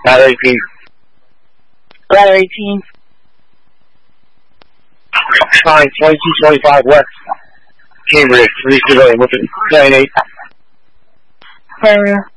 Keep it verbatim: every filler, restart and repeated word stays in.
Ladder eighteen. Ladder eighteen. Fine, twenty-two twenty-five west. Cambridge, three civilian, what's it? nine eight. Area.